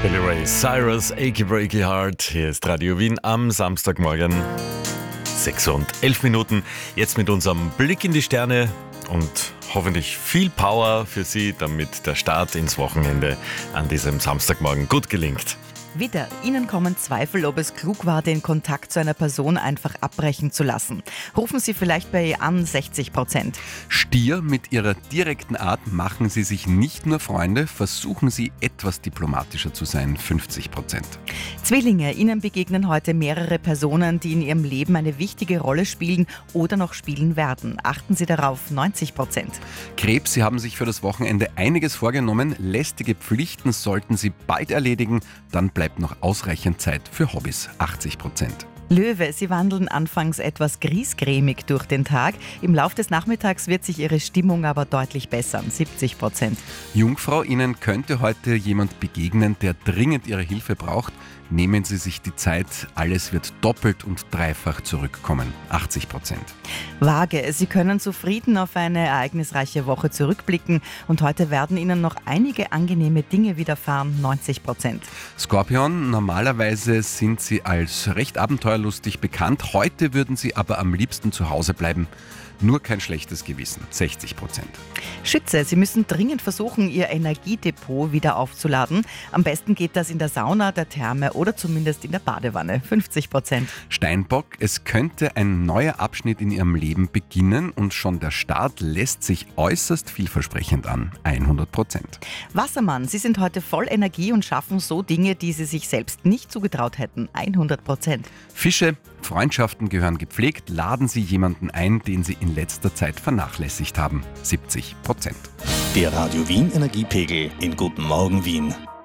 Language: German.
Billy Ray Cyrus, Achy Breaky Heart. Hier ist Radio Wien am Samstagmorgen. 6:11. Jetzt mit unserem Blick in die Sterne und hoffentlich viel Power für Sie, damit der Start ins Wochenende an diesem Samstagmorgen gut gelingt. Widder, Ihnen kommen Zweifel, ob es klug war, den Kontakt zu einer Person einfach abbrechen zu lassen. Rufen Sie vielleicht bei ihr an, 60%. Stier, mit Ihrer direkten Art machen Sie sich nicht nur Freunde, versuchen Sie etwas diplomatischer zu sein, 50%. Zwillinge, Ihnen begegnen heute mehrere Personen, die in Ihrem Leben eine wichtige Rolle spielen oder noch spielen werden. Achten Sie darauf, 90%. Krebs, Sie haben sich für das Wochenende einiges vorgenommen, lästige Pflichten sollten Sie bald erledigen, dann bleibt noch ausreichend Zeit für Hobbys, 80%. Löwe, Sie wandeln anfangs etwas griesgrämig durch den Tag. Im Lauf des Nachmittags wird sich Ihre Stimmung aber deutlich bessern, 70%. Jungfrau, Ihnen könnte heute jemand begegnen, der dringend Ihre Hilfe braucht. Nehmen Sie sich die Zeit, alles wird doppelt und dreifach zurückkommen, 80%. Waage, Sie können zufrieden auf eine ereignisreiche Woche zurückblicken und heute werden Ihnen noch einige angenehme Dinge widerfahren, 90%. Skorpion, normalerweise sind Sie als recht abenteuerlustig bekannt, heute würden Sie aber am liebsten zu Hause bleiben. Nur kein schlechtes Gewissen, 60%. Schütze, Sie müssen dringend versuchen, Ihr Energiedepot wieder aufzuladen. Am besten geht das in der Sauna, der Therme oder zumindest in der Badewanne, 50%. Steinbock, es könnte ein neuer Abschnitt in Ihrem Leben beginnen und schon der Start lässt sich äußerst vielversprechend an, 100%. Wassermann, Sie sind heute voll Energie und schaffen so Dinge, die Sie sich selbst nicht zugetraut hätten, 100%. Fische, Freundschaften gehören gepflegt, laden Sie jemanden ein, den Sie in letzter Zeit vernachlässigt haben, 70%. Der Radio Wien Energiepegel in Guten Morgen Wien.